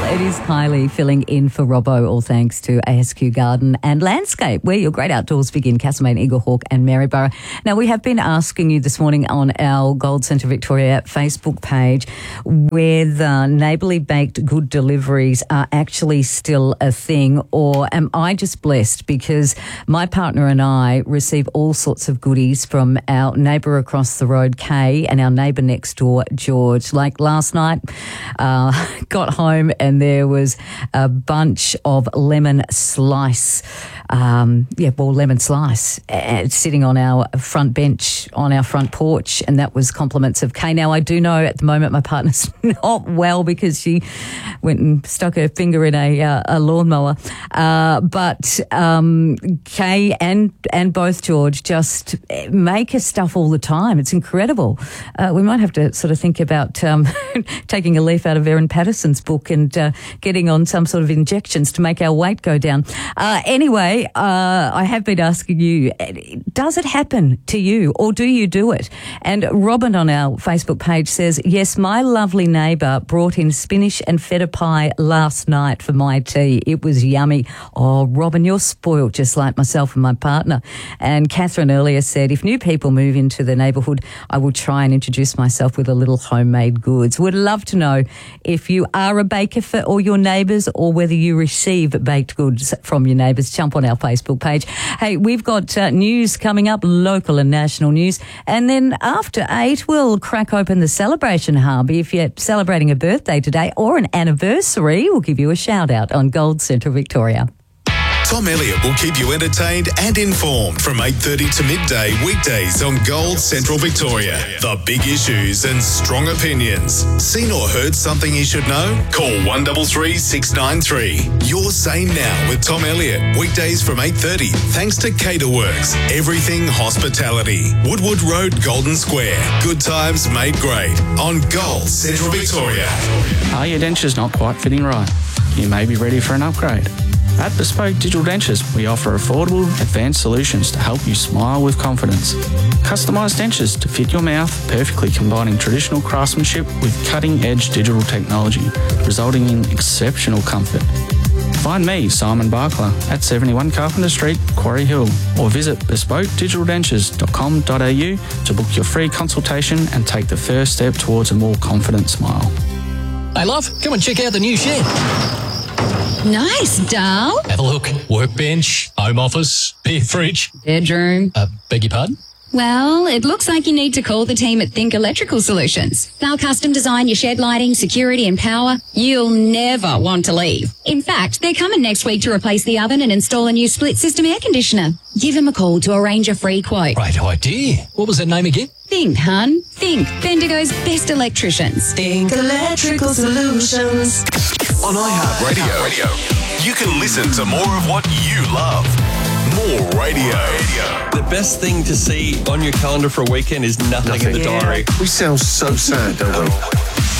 It is Kylie filling in for Robbo, all thanks to ASQ Garden and Landscape, where your great outdoors begin, Castlemaine, Eaglehawk and Maryborough. Now, we have been asking you this morning on our Gold Centre Victoria Facebook page whether neighbourly baked good deliveries are actually still a thing, or am I just blessed because my partner and I receive all sorts of goodies from our neighbour across the road, Kay, and our neighbour next door, George. Like last night, got home and there was a bunch of lemon slice, lemon slice sitting on our front bench, on our front porch, and that was compliments of Kay. Now, I do know at the moment my partner's not well because she went and stuck her finger in a lawnmower, but Kay and both George just make us stuff all the time. It's incredible. We might have to sort of think about taking a leaf out of Erin Patterson's book and getting on some sort of injections to make our weight go down. Anyway, I have been asking you, does it happen to you or do you do it? And Robin on our Facebook page says, yes, my lovely neighbour brought in spinach and feta pie last night for my tea. It was yummy. Oh, Robin, you're spoiled just like myself and my partner. And Catherine earlier said, if new people move into the neighbourhood, I will try and introduce myself with a little homemade goods. Would love to know if you are a baker for all your neighbours or whether you receive baked goods from your neighbours. Jump on our Facebook page. Hey, we've got news coming up, local and national news. And then after 8, we'll crack open the Celebration Hub. If you're celebrating a birthday today or an anniversary, we'll give you a shout out on Gold Central Victoria. Tom Elliott will keep you entertained and informed from 8:30 to midday weekdays on Gold Central Victoria. The big issues and strong opinions. Seen or heard something you should know? Call 133 693. Your Say Now with Tom Elliott. Weekdays from 8:30. Thanks to Caterworks. Everything hospitality. Woodwood Road, Golden Square. Good times made great on Gold Central Victoria. Are your dentures not quite fitting right? You may be ready for an upgrade. At Bespoke Digital Dentures, we offer affordable, advanced solutions to help you smile with confidence. Customised dentures to fit your mouth, perfectly combining traditional craftsmanship with cutting-edge digital technology, resulting in exceptional comfort. Find me, Simon Barkler, at 71 Carpenter Street, Quarry Hill, or visit bespokedigitaldentures.com.au to book your free consultation and take the first step towards a more confident smile. Hey, love, come and check out the new shed. Nice, doll. Have a look. Workbench, home office, beer fridge. Bedroom. Beg your pardon? Well, it looks like you need to call the team at Think Electrical Solutions. They'll custom design your shed lighting, security and power. You'll never want to leave. In fact, they're coming next week to replace the oven and install a new split system air conditioner. Give them a call to arrange a free quote. Great idea. What was that name again? Think, hun. Think. Bendigo's best electricians. Think Electrical Solutions. On iHeartRadio, you can listen to more of what you love. More radio. The best thing to see on your calendar for a weekend is nothing in the diary. We sound so sad, don't we?